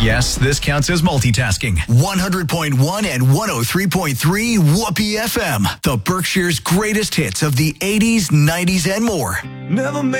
Yes, this counts as multitasking. 100.1 and 103.3 Whoopee FM. The Berkshire's greatest hits of the 80s, 90s, and more. Never